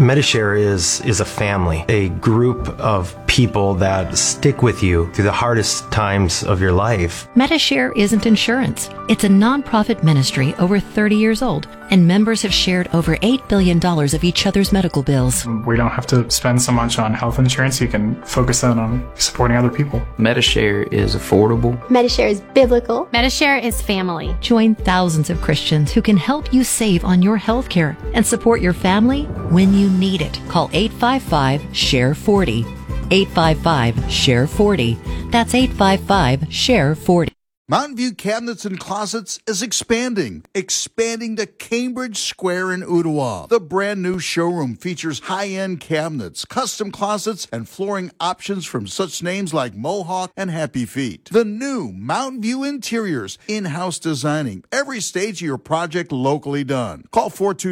Medi-Share is a family, a group of people that stick with you through the hardest times of your life. Medi-Share isn't insurance. It's a nonprofit ministry over 30 years old, and members have shared over $8 billion of each other's medical bills. We don't have to spend so much on health insurance. You can focus on supporting other people. Medi-Share is affordable. Medi-Share is biblical. Medi-Share is family. Join thousands of Christians who can help you save on your health care and support your family when you need it. Call 855-SHARE-40. 855-SHARE-40. That's 855-SHARE-40. Mountain View Cabinets and Closets is expanding to Cambridge Square in Ottawa. The brand new showroom features high-end cabinets, custom closets, and flooring options from such names like Mohawk and Happy Feet. The new Mountain View Interiors, in-house designing, every stage of your project locally done. Call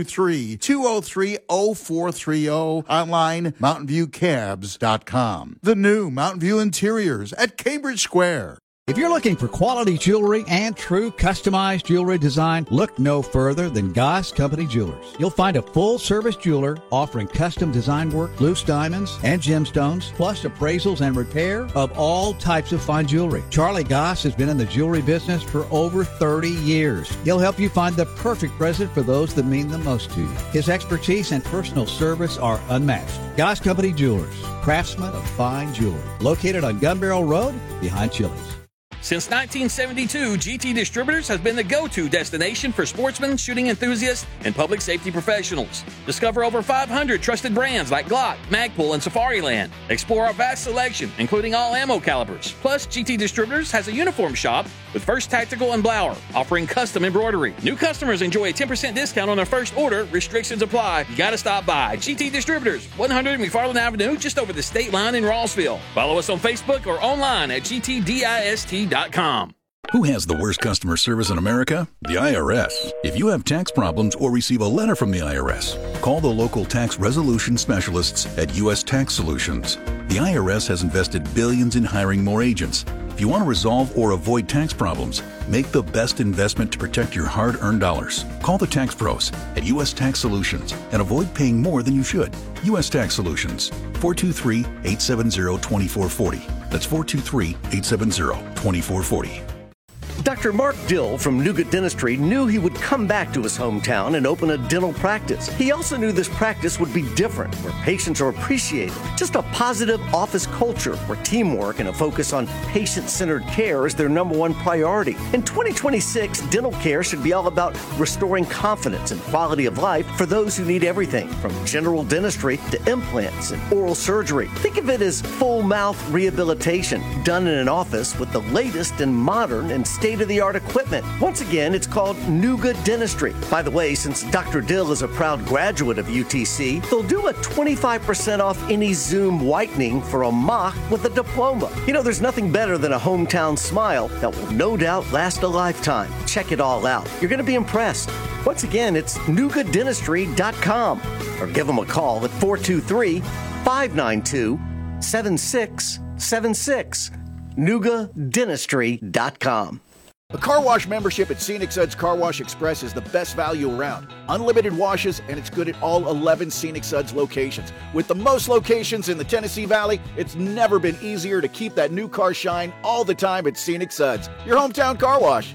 423-203-0430, online mountainviewcabs.com. The new Mountain View Interiors at Cambridge Square. If you're looking for quality jewelry and true customized jewelry design, look no further than Goss Company Jewelers. You'll find a full-service jeweler offering custom design work, loose diamonds, and gemstones, plus appraisals and repair of all types of fine jewelry. Charlie Goss has been in the jewelry business for over 30 years. He'll help you find the perfect present for those that mean the most to you. His expertise and personal service are unmatched. Goss Company Jewelers, craftsmen of fine jewelry. Located on Gun Barrel Road, behind Chili's. Since 1972, GT Distributors has been the go-to destination for sportsmen, shooting enthusiasts, and public safety professionals. Discover over 500 trusted brands like Glock, Magpul, and Safariland. Explore our vast selection, including all ammo calibers. Plus, GT Distributors has a uniform shop with First Tactical and Blower, offering custom embroidery. New customers enjoy a 10% discount on their first order. Restrictions apply. You gotta stop by. GT Distributors, 100 McFarland Avenue, just over the state line in Rossville. Follow us on Facebook or online at gtdist.com. Who has the worst customer service in America? The IRS. If you have tax problems or receive a letter from the IRS, call the local tax resolution specialists at U.S. Tax Solutions. The IRS has invested billions in hiring more agents. If you want to resolve or avoid tax problems, make the best investment to protect your hard-earned dollars. Call the tax pros at U.S. Tax Solutions and avoid paying more than you should. U.S. Tax Solutions, 423-870-2440. That's 423-870-2440. Dr. Mark Dill from Nuga Dentistry knew he would come back to his hometown and open a dental practice. He also knew this practice would be different, where patients are appreciated. Just a positive office culture where teamwork and a focus on patient-centered care is their number one priority. In 2026, dental care should be all about restoring confidence and quality of life for those who need everything, from general dentistry to implants and oral surgery. Think of it as full mouth rehabilitation done in an office with the latest and modern and state-of-the-art equipment. Once again, it's called Nuga Dentistry. By the way, since Dr. Dill is a proud graduate of UTC, they'll do a 25% off any Zoom whitening for a mock with a diploma. You know, there's nothing better than a hometown smile that will no doubt last a lifetime. Check it all out. You're going to be impressed. Once again, it's nugadentistry.com or give them a call at 423-592-7676. nugadentistry.com. A car wash membership at Scenic Suds Car Wash Express is the best value around. Unlimited washes, and it's good at all 11 Scenic Suds locations. With the most locations in the Tennessee Valley, it's never been easier to keep that new car shine all the time at Scenic Suds, your hometown car wash.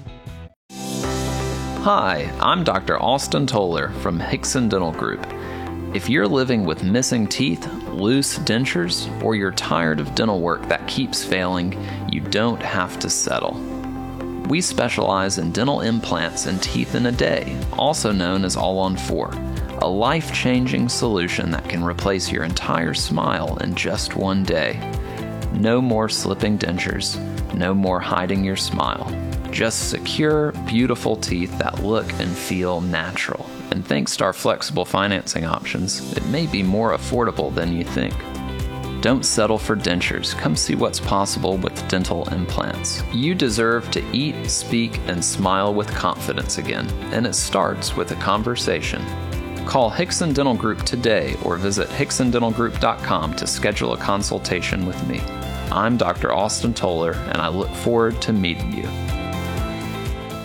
Hi, I'm Dr. Austin Toller from Hickson Dental Group. If you're living with missing teeth, loose dentures, or you're tired of dental work that keeps failing, you don't have to settle. We specialize in dental implants and teeth in a day, also known as All-on-4, a life-changing solution that can replace your entire smile in just one day. No more slipping dentures, no more hiding your smile. Just secure, beautiful teeth that look and feel natural. And thanks to our flexible financing options, it may be more affordable than you think. Don't settle for dentures. Come see what's possible with dental implants. You deserve to eat, speak, and smile with confidence again, and it starts with a conversation. Call Hickson Dental Group today or visit hicksondentalgroup.com to schedule a consultation with me. I'm Dr. Austin Toller, and I look forward to meeting you. Hey,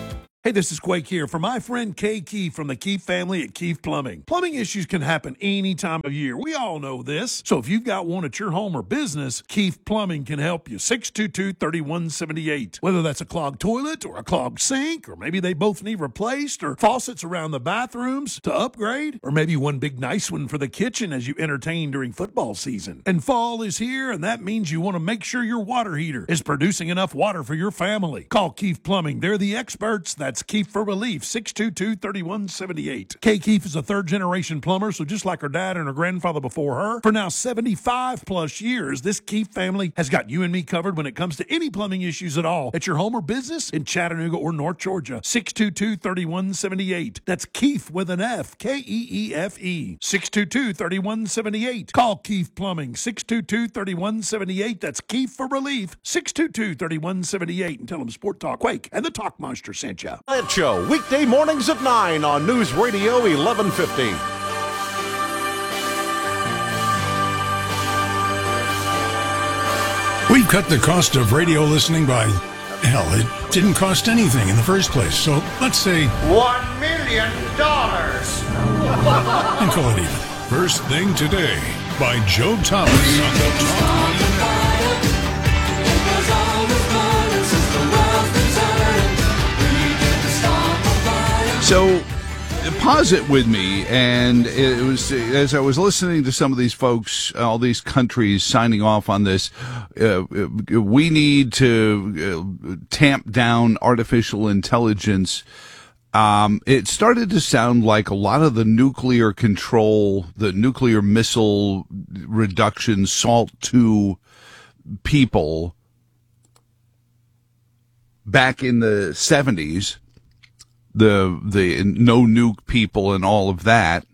this is Quake here for my friend Kay Keefe from the Keefe family at Keefe Plumbing. Plumbing issues can happen any time of year. We all know this. So if you've got one at your home or business, Keefe Plumbing can help you. 622-3178. Whether that's a clogged toilet or a clogged sink, or maybe they both need replaced, or faucets around the bathrooms to upgrade, or maybe one big nice one for the kitchen as you entertain during football season. And fall is here, and that means you want to make sure your water heater is producing enough water for your family. Call Keefe Plumbing. They're the experts. That's Keefe for Relief, 622-3178. Kay Keefe is a third-generation plumber, so just like her dad and her grandfather before her, for now 75-plus years, this Keefe family has got you and me covered when it comes to any plumbing issues at all at your home or business in Chattanooga or North Georgia. 622-3178. That's Keefe with an F, Keefe. 622-3178. Call Keefe Plumbing, 622-3178. That's Keefe for Relief, 622-3178. And tell them Sport Talk Quake and the Talk Monster sent you. That show, weekday mornings at 9 on News Radio 1150. We've cut the cost of radio listening by, hell, it didn't cost anything in the first place. So let's say $1 million. And call it even. First Thing Today by Joe Thomas. So, pause it with me, and it was as I was listening to some of these folks, all these countries signing off on this. We need to tamp down artificial intelligence. It started to sound like a lot of the nuclear control, the nuclear missile reduction, SALT II people back in the 70s. The no nuke people and all of that.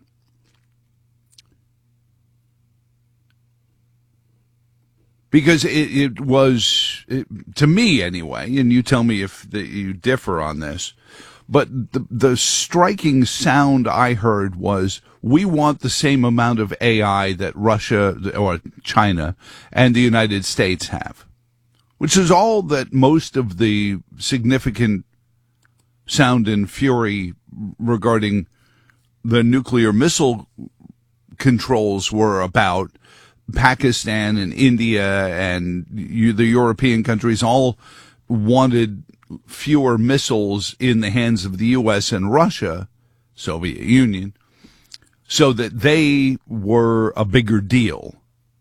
Because it was, to me anyway, and you tell me if you differ on this, but the striking sound I heard was, we want the same amount of AI that Russia or China and the United States have, which is all that most of the significant sound and fury regarding the nuclear missile controls were about. Pakistan and India and the European countries all wanted fewer missiles in the hands of the U.S. and Russia, Soviet Union, so that they were a bigger deal.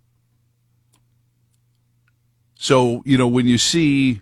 So, when you see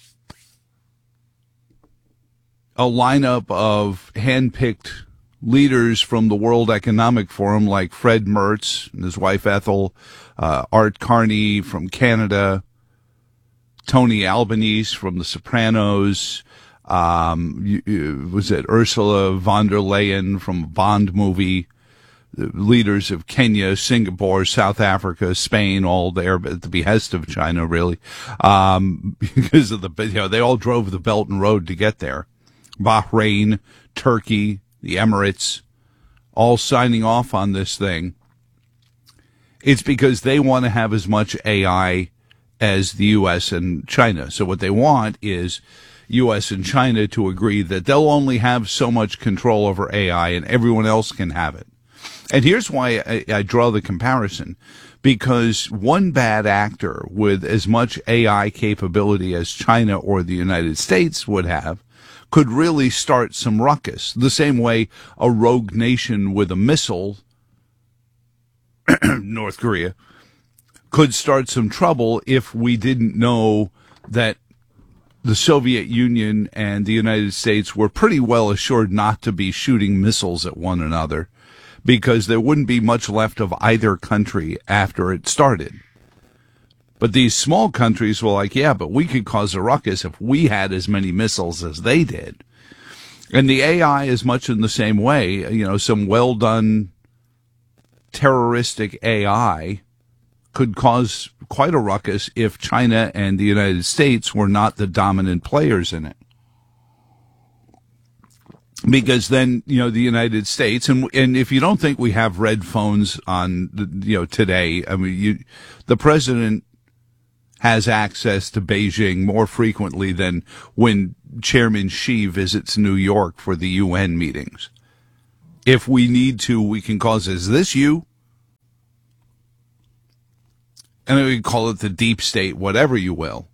a lineup of hand-picked leaders from the World Economic Forum like Fred Mertz and his wife Ethel, Art Carney from Canada, Tony Albanese from The Sopranos, was it Ursula von der Leyen from a Bond movie, the leaders of Kenya, Singapore, South Africa, Spain, all there at the behest of China, really, because of they all drove the Belt and Road to get there. Bahrain, Turkey, the Emirates, all signing off on this thing. It's because they want to have as much AI as the U.S. and China. So what they want is U.S. and China to agree that they'll only have so much control over AI and everyone else can have it. And here's why I draw the comparison. Because one bad actor with as much AI capability as China or the United States would have could really start some ruckus. The same way a rogue nation with a missile, North Korea, could start some trouble if we didn't know that the Soviet Union and the United States were pretty well assured not to be shooting missiles at one another, because there wouldn't be much left of either country after it started. But these small countries were like, yeah, but we could cause a ruckus if we had as many missiles as they did. And the AI is much in the same way. Some well-done terroristic AI could cause quite a ruckus if China and the United States were not the dominant players in it. Because then, the United States, and if you don't think we have red phones on, today, the president has access to Beijing more frequently than when Chairman Xi visits New York for the UN meetings. If we need to, we can is this you? And we call it the deep state, whatever you will.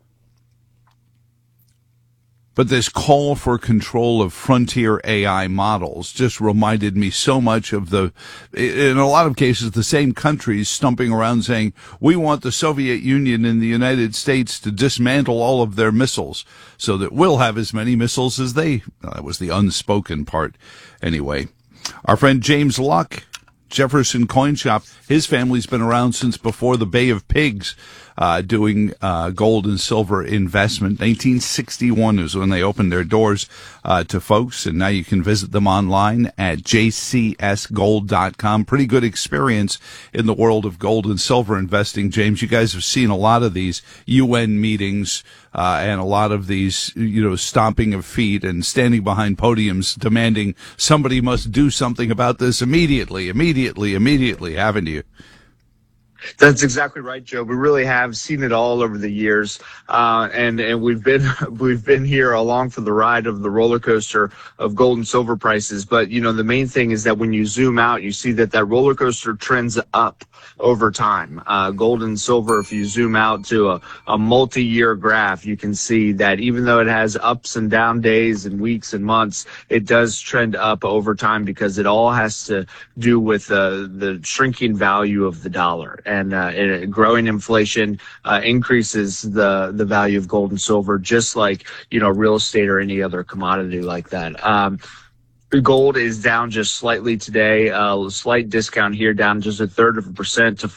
But this call for control of frontier AI models just reminded me so much of in a lot of cases, the same countries stumping around saying, we want the Soviet Union and the United States to dismantle all of their missiles so that we'll have as many missiles as they. That was the unspoken part. Anyway, our friend James Luck, Jefferson Coin Shop, his family's been around since before the Bay of Pigs, doing gold and silver investment. 1961 is when they opened their doors to folks, and now you can visit them online at jcsgold.com. Pretty good experience in the world of gold and silver investing. James, you guys have seen a lot of these UN meetings and a lot of these, stomping of feet and standing behind podiums demanding somebody must do something about this immediately, haven't you? That's exactly right, Joe. We really have seen it all over the years, and we've been here along for the ride of the roller coaster of gold and silver prices. But the main thing is that when you zoom out, you see that roller coaster trends up over time. Gold and silver, if you zoom out to a multi-year graph, you can see that even though it has ups and down days and weeks and months, it does trend up over time because it all has to do with the shrinking value of the dollar. And growing inflation increases the value of gold and silver, just like real estate or any other commodity like that. Gold is down just slightly today, a slight discount here, down just 1/3% to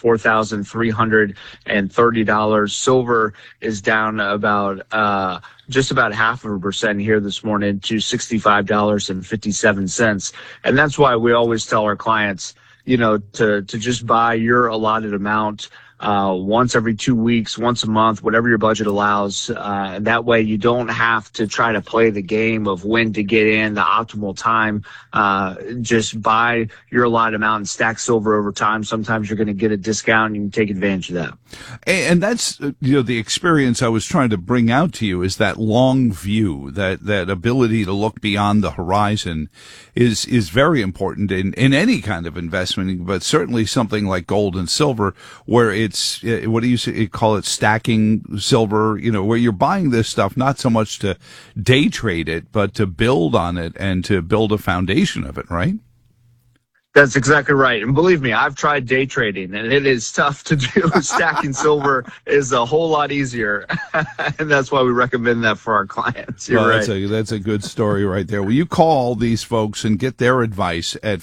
$4,330. Silver is down about just about 0.5% here this morning to $65.57, and that's why we always tell our clients, to just buy your allotted amount once every 2 weeks, once a month, whatever your budget allows. That way you don't have to try to play the game of when to get in, the optimal time. Just buy your allotted amount and stack silver over time. Sometimes you're going to get a discount and you can take advantage of that. And that's, the experience I was trying to bring out to you is that long view, that ability to look beyond the horizon is very important in any kind of investment, but certainly something like gold and silver, where it's, what do you call it, stacking silver, where you're buying this stuff not so much to day trade it, but to build on it and to build a foundation of it, right? That's exactly right. And believe me, I've tried day trading, and it is tough to do. Stacking silver is a whole lot easier, and that's why we recommend that for our clients. You're right. That's a good story right there. Will you call these folks and get their advice at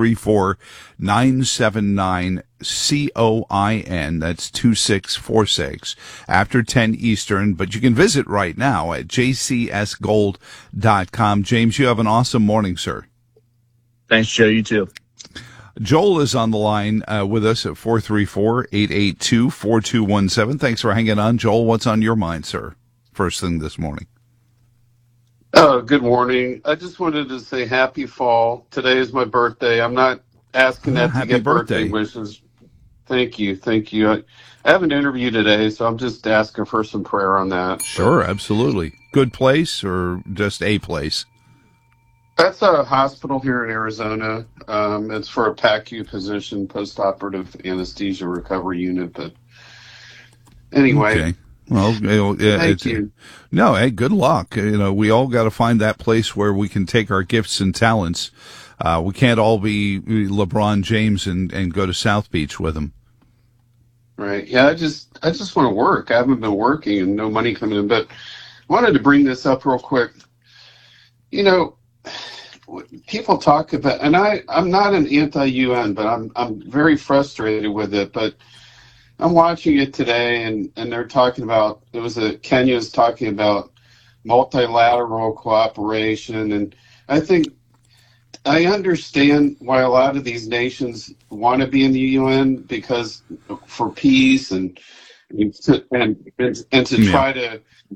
434-979-COIN. That's 2646 after 10 Eastern, but you can visit right now at jcsgold.com. James, you have an awesome morning, sir. Thanks, Joe. You too. Joel is on the line with us at 434-882-4217. Thanks for hanging on. Joel, what's on your mind, sir, first thing this morning? Good morning. I just wanted to say happy fall. Today is my birthday. I'm not asking that to get birthday wishes. Thank you. I have an interview today, so I'm just asking for some prayer on that. Sure, absolutely. Good place or just a place? That's a hospital here in Arizona. It's for a PACU position, post-operative anesthesia recovery unit. But anyway. Okay. Well, thank you. No, hey, good luck. We all got to find that place where we can take our gifts and talents. We can't all be LeBron James and go to South Beach with him. Right. Yeah, I just want to work. I haven't been working and no money coming in, but I wanted to bring this up real quick. People talk about, and I'm not an anti-UN, but I'm very frustrated with it. But I'm watching it today, and they're talking about, Kenya's talking about multilateral cooperation, and I think I understand why a lot of these nations want to be in the UN, because for peace and to try to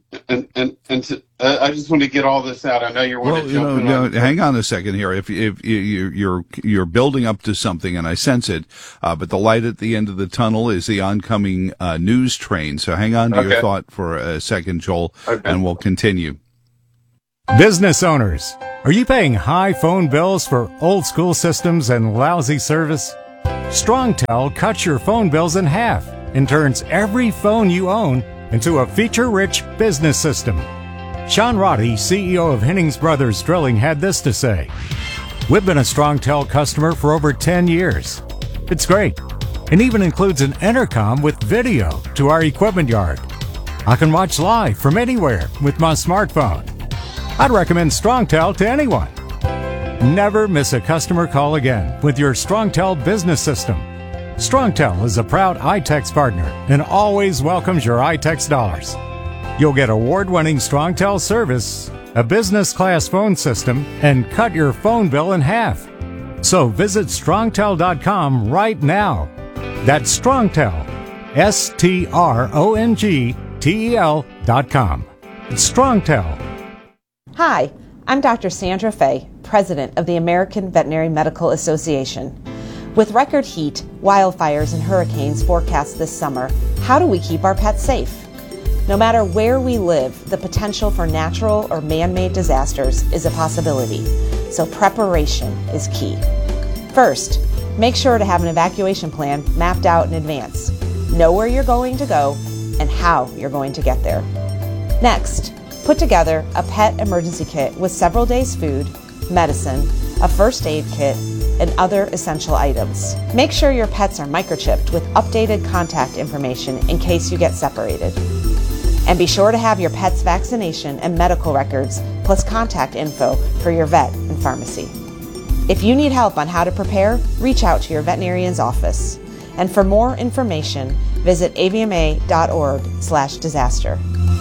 I just want to get all this out. I know you're wanting to jump in on. Hang on a second here. If you're building up to something, and I sense it, but the light at the end of the tunnel is the oncoming news train. So hang on to your thought for a second, Joel, and we'll continue. Business owners, are you paying high phone bills for old school systems and lousy service? StrongTel cuts your phone bills in half and turns every phone you own into a feature-rich business system. Sean Roddy, CEO of Hennings Brothers Drilling, had this to say: "We've been a StrongTel customer for over 10 years. It's great, and even includes an intercom with video to our equipment yard. I can watch live from anywhere with my smartphone. I'd recommend StrongTel to anyone. Never miss a customer call again with your StrongTel business system. StrongTel is a proud iTex partner and always welcomes your iTex dollars. You'll get award-winning StrongTel service, a business-class phone system, and cut your phone bill in half. So visit StrongTel.com right now. That's StrongTel, StrongTel.com. It's StrongTel. Hi, I'm Dr. Sandra Fay, President of the American Veterinary Medical Association. With record heat, wildfires, and hurricanes forecast this summer, how do we keep our pets safe? No matter where we live, the potential for natural or man-made disasters is a possibility, so preparation is key. First, make sure to have an evacuation plan mapped out in advance. Know where you're going to go and how you're going to get there. Next, put together a pet emergency kit with several days' food, medicine, a first aid kit, and other essential items. Make sure your pets are microchipped with updated contact information in case you get separated. And be sure to have your pet's vaccination and medical records plus contact info for your vet and pharmacy. If you need help on how to prepare, reach out to your veterinarian's office. And for more information, visit avma.org/disaster.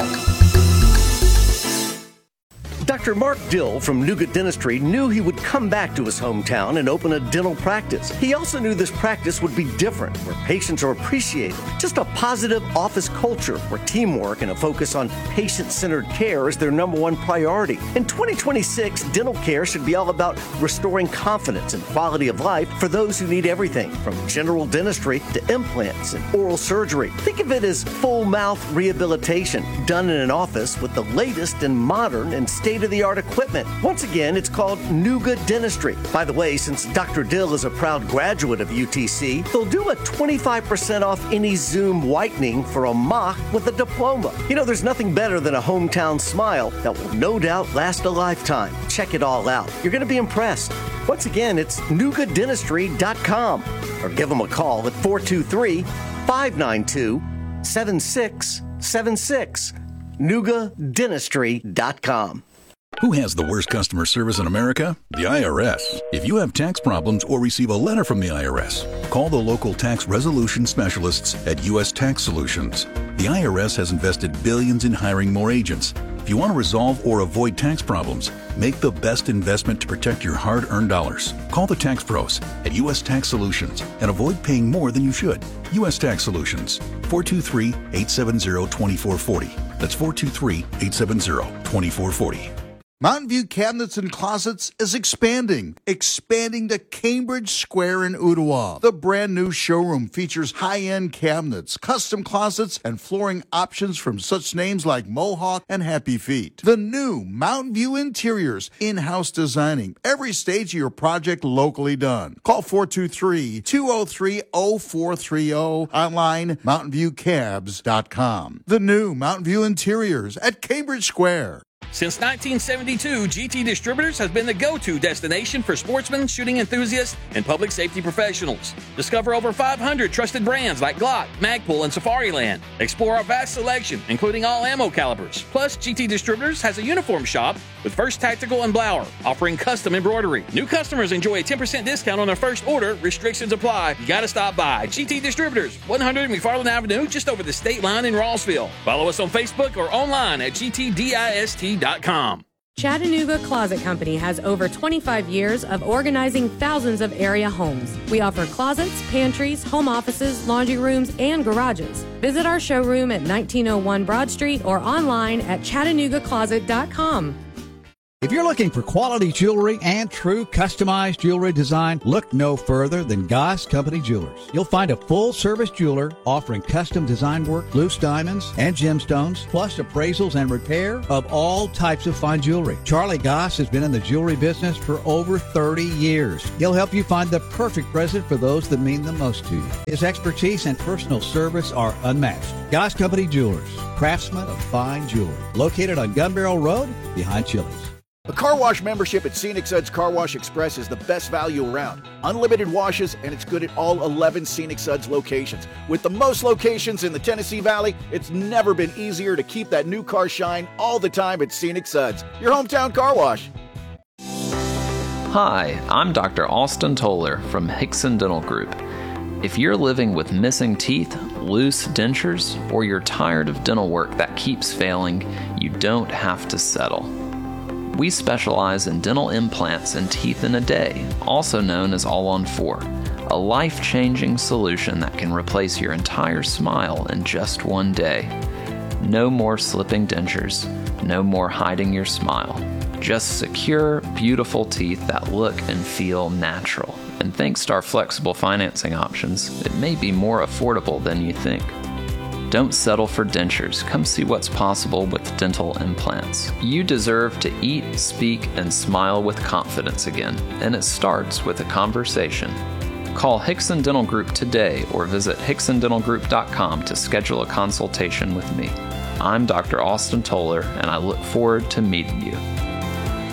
Dr. Mark Dill from Nougat Dentistry knew he would come back to his hometown and open a dental practice. He also knew this practice would be different, where patients are appreciated. Just a positive office culture where teamwork and a focus on patient-centered care is their number one priority. In 2026, dental care should be all about restoring confidence and quality of life for those who need everything from general dentistry to implants and oral surgery. Think of it as full mouth rehabilitation done in an office with the latest and modern and state-of-the-art equipment. Once again, it's called Nougat Dentistry. By the way, since Dr. Dill is a proud graduate of UTC, they'll do a 25% off any Zoom whitening for a mock with a diploma. You know, there's nothing better than a hometown smile that will no doubt last a lifetime. Check it all out. You're going to be impressed. Once again, it's NougatDentistry.com or give them a call at 423-592-7676. NougatDentistry.com. Who has the worst customer service in America? The IRS. If you have tax problems or receive a letter from the IRS, call the local tax resolution specialists at U.S. Tax Solutions. The IRS has invested billions in hiring more agents. If you want to resolve or avoid tax problems, make the best investment to protect your hard-earned dollars. Call the tax pros at U.S. Tax Solutions and avoid paying more than you should. U.S. Tax Solutions, 423-870-2440. That's 423-870-2440. Mountain View Cabinets and Closets is expanding to Cambridge Square in Ottawa. The brand new showroom features high-end cabinets, custom closets, and flooring options from such names like Mohawk and Happy Feet. The new Mountain View Interiors, in-house designing, every stage of your project locally done. Call 423-203-0430, online mountainviewcabs.com. The new Mountain View Interiors at Cambridge Square. Since 1972, GT Distributors has been the go-to destination for sportsmen, shooting enthusiasts, and public safety professionals. Discover over 500 trusted brands like Glock, Magpul, and Safariland. Explore our vast selection, including all ammo calibers. Plus, GT Distributors has a uniform shop with First Tactical and Blower, offering custom embroidery. New customers enjoy a 10% discount on their first order. Restrictions apply. You gotta stop by. GT Distributors, 100 McFarland Avenue, just over the state line in Rossville. Follow us on Facebook or online at gtdist.com. Chattanooga Closet Company has over 25 years of organizing thousands of area homes. We offer closets, pantries, home offices, laundry rooms, and garages. Visit our showroom at 1901 Broad Street or online at ChattanoogaCloset.com. If you're looking for quality jewelry and true customized jewelry design, look no further than Goss Company Jewelers. You'll find a full-service jeweler offering custom design work, loose diamonds, and gemstones, plus appraisals and repair of all types of fine jewelry. Charlie Goss has been in the jewelry business for over 30 years. He'll help you find the perfect present for those that mean the most to you. His expertise and personal service are unmatched. Goss Company Jewelers, craftsmen of fine jewelry. Located on Gun Barrel Road, behind Chili's. A car wash membership at Scenic Suds Car Wash Express is the best value around. Unlimited washes, and it's good at all 11 Scenic Suds locations. With the most locations in the Tennessee Valley, it's never been easier to keep that new car shine all the time at Scenic Suds, your hometown car wash. Hi, I'm Dr. Austin Toller from Hickson Dental Group. If you're living with missing teeth, loose dentures, or you're tired of dental work that keeps failing, you don't have to settle. We specialize in dental implants and teeth in a day, also known as All-on-4, a life-changing solution that can replace your entire smile in just one day. No more slipping dentures, no more hiding your smile. Just secure, beautiful teeth that look and feel natural. And thanks to our flexible financing options, it may be more affordable than you think. Don't settle for dentures. Come see what's possible with dental implants. You deserve to eat, speak, and smile with confidence again, and it starts with a conversation. Call Hickson Dental Group today or visit hicksondentalgroup.com to schedule a consultation with me. I'm Dr. Austin Toller, and I look forward to meeting you.